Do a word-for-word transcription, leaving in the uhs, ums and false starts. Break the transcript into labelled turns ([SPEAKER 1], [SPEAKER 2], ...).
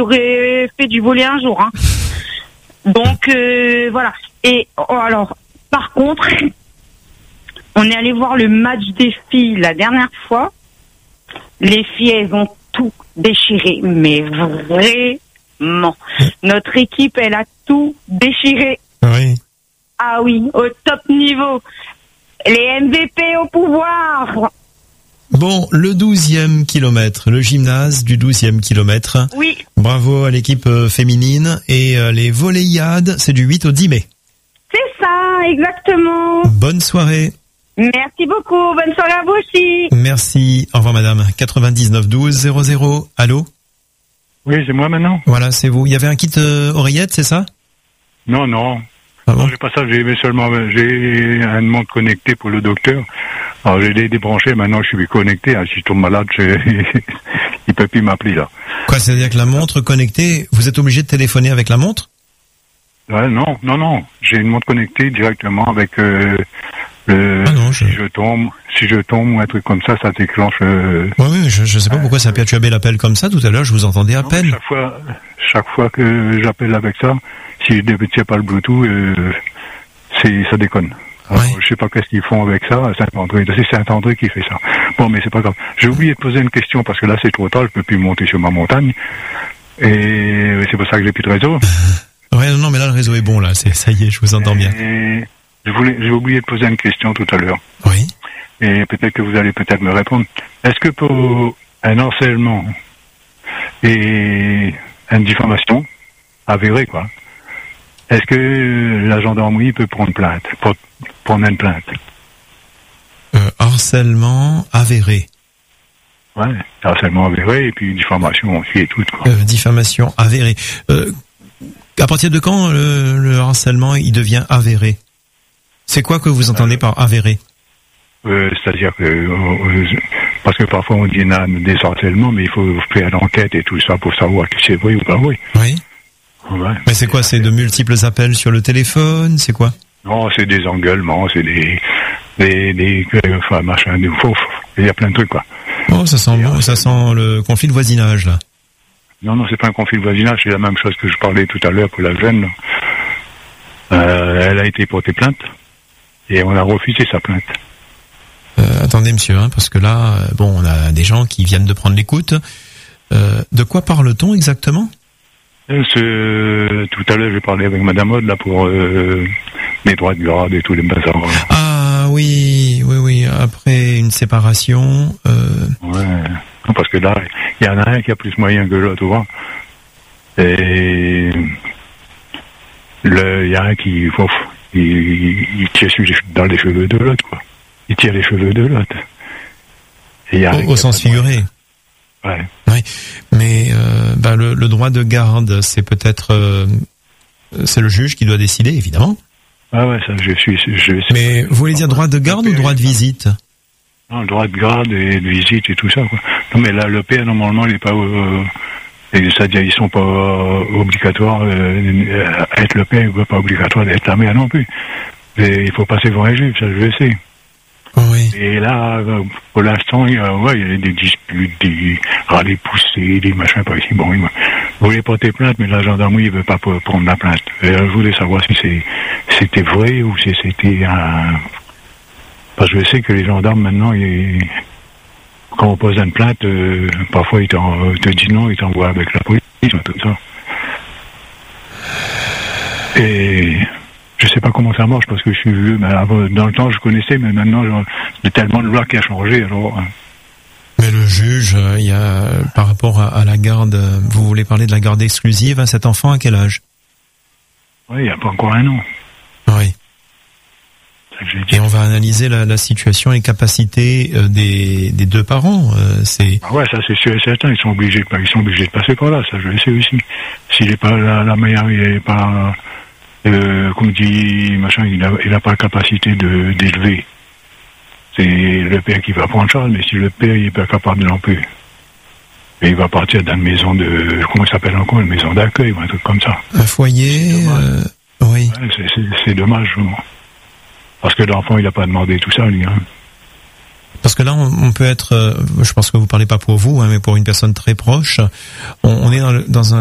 [SPEAKER 1] il aurait fait du volley un jour. Hein. Donc euh, voilà. Et oh, alors, par contre, on est allé voir le match des filles la dernière fois. Les filles, elles ont tout déchiré, mais vraiment. Notre équipe, elle a tout déchiré.
[SPEAKER 2] Oui.
[SPEAKER 1] Ah oui, au top niveau. Les M V P au pouvoir.
[SPEAKER 2] Bon, le douzième kilomètre, le gymnase du douzième kilomètre.
[SPEAKER 1] Oui.
[SPEAKER 2] Bravo à l'équipe féminine. Et les volleyades, c'est du huit au dix mai.
[SPEAKER 1] C'est ça, exactement.
[SPEAKER 2] Bonne soirée.
[SPEAKER 1] Merci beaucoup. Bonne soirée à vous aussi.
[SPEAKER 2] Merci. Au revoir, madame. quatre-vingt-dix-neuf douze zéro zéro. Allô?
[SPEAKER 3] Oui, c'est moi maintenant.
[SPEAKER 2] Voilà, c'est vous. Il y avait un kit euh, oreillette, c'est ça?
[SPEAKER 3] Non, non.
[SPEAKER 2] Ah bon?
[SPEAKER 3] Non, j'ai pas ça. J'ai seulement j'ai un montre connecté pour le docteur. Alors j'ai les débranché. Maintenant, je suis connecté. Hein. Si je tombe malade, je... il peut plus m'appeler là.
[SPEAKER 2] Quoi, c'est-à-dire que la montre connectée, vous êtes obligé de téléphoner avec la montre?
[SPEAKER 3] Ouais, non, non, non. J'ai une montre connectée directement avec euh, le.
[SPEAKER 2] Ah non, je...
[SPEAKER 3] Si je tombe, si je tombe ou un truc comme ça, ça déclenche. Euh...
[SPEAKER 2] Oui, oui, je, je sais pas pourquoi ça a perturbé l'appel comme ça. Tout à l'heure, je vous entendais à
[SPEAKER 3] non,
[SPEAKER 2] peine.
[SPEAKER 3] Chaque fois, chaque fois que j'appelle avec ça, si je ne tiens pas le Bluetooth, euh, c'est ça déconne. Alors,
[SPEAKER 2] Ouais.
[SPEAKER 3] Je sais pas qu'est-ce qu'ils font avec ça. Saint-André, c'est Saint-André qui fait ça. Bon, mais c'est pas grave. J'ai oublié de poser une question parce que là c'est trop tard. Je peux plus monter sur ma montagne et c'est pour ça que j'ai plus de réseau.
[SPEAKER 2] Ouais, non, non, mais là le réseau est bon là. C'est ça y est, je vous entends bien.
[SPEAKER 3] Et je voulais, j'ai oublié de poser une question tout à l'heure.
[SPEAKER 2] Oui.
[SPEAKER 3] Et peut-être que vous allez peut-être me répondre. Est-ce que pour un harcèlement et une diffamation avérée, quoi, est-ce que la gendarmerie peut prendre plainte, pour, prendre une plainte?
[SPEAKER 2] Euh, harcèlement avéré.
[SPEAKER 3] Ouais, harcèlement avéré et puis diffamation aussi et tout, quoi.
[SPEAKER 2] Euh, diffamation avérée. Euh, à partir de quand le, le harcèlement il devient avéré? C'est quoi que vous entendez par avéré?
[SPEAKER 3] Euh, c'est-à-dire que euh, parce que parfois on dit non, des harcèlements, mais il faut faire l'enquête et tout ça pour savoir si c'est vrai ou pas vrai.
[SPEAKER 2] Oui.
[SPEAKER 3] Ouais.
[SPEAKER 2] Mais c'est quoi? C'est de multiples appels sur le téléphone? C'est quoi?
[SPEAKER 3] Non, c'est des engueulements, c'est des des des enfin machin, des faux. Il y a plein de trucs, quoi.
[SPEAKER 2] Oh, ça sent bon, ça sent le conflit de voisinage là.
[SPEAKER 3] Non, non, c'est pas un conflit de voisinage, c'est la même chose que je parlais tout à l'heure pour la jeune. Euh, elle a été portée plainte et on a refusé sa plainte.
[SPEAKER 2] Euh, attendez, monsieur, hein, parce que là, euh, bon, on a des gens qui viennent de prendre l'écoute. Euh, de quoi parle-t-on exactement?
[SPEAKER 3] Ce, tout à l'heure, j'ai parlé avec Madame Aude là pour euh, les droits de garde et tous les bazars.
[SPEAKER 2] Ah oui, oui, oui. Après une séparation. Euh...
[SPEAKER 3] Ouais. Parce que là, il y en a un qui a plus moyen que l'autre, tu vois. Et il y a un qui, ouf, il, il, il tire dans les cheveux de l'autre, quoi. Il tire les cheveux de l'autre.
[SPEAKER 2] Au, au sens figuré.
[SPEAKER 3] Ouais.
[SPEAKER 2] Oui, mais euh, bah, le, le droit de garde, c'est peut-être euh, c'est le juge qui doit décider, évidemment.
[SPEAKER 3] Ah ouais, ça, je suis. Je suis
[SPEAKER 2] mais vous voulez dire droit de garde ou droit de visite?
[SPEAKER 3] Non, droit de garde et de visite et tout ça, quoi. Non, mais là, le père, normalement, il n'est pas. Euh, c'est-à-dire, ils sont pas euh, obligatoires. Euh, être le père, il n'est pas obligatoire d'être la mère non plus. Mais il faut passer devant un juge, ça, je le sais.
[SPEAKER 2] Oui.
[SPEAKER 3] Et là, pour l'instant, il y a, ouais, il y a des disputes, des râles poussés, des machins par ici. Bon, il voulait porter plainte, mais la gendarmerie ne veut pas prendre la plainte. Et je voulais savoir si c'est, c'était vrai ou si c'était un... Parce que je sais que les gendarmes, maintenant, ils... quand on pose une plainte, euh, parfois ils te disent non, ils t'envoient avec la police, tout ça. Et... je sais pas comment ça marche parce que je suis vieux, mais avant, dans le temps je connaissais, mais maintenant il y a tellement de lois qui a changé. Alors.
[SPEAKER 2] Mais le juge, il y a par rapport à, à la garde, vous voulez parler de la garde exclusive à cet enfant à quel âge?
[SPEAKER 3] Oui, il n'y a pas encore un an.
[SPEAKER 2] Oui. Et on va analyser la, la situation et capacités euh, des, des deux parents. Euh, c'est.
[SPEAKER 3] Ah ouais, ça c'est sûr et certain. Ils sont obligés, ils sont obligés de passer par là. Ça je le sais aussi. S'il n'est pas la, la mère, il n'est pas. Euh, comme dit machin, il n'a il a pas la capacité de d'élever. C'est le père qui va prendre charge, mais si le père il n'est pas capable non plus, et il va partir dans une maison de, comment ça s'appelle encore, une maison d'accueil ou un truc comme ça.
[SPEAKER 2] Un foyer, euh, oui.
[SPEAKER 3] Ouais, c'est, c'est, c'est dommage, vraiment. Parce que l'enfant il n'a pas demandé tout ça, lui. Hein.
[SPEAKER 2] Parce que là, on, on peut être, euh, je pense que vous parlez pas pour vous, hein, mais pour une personne très proche, on, on est dans, le, dans un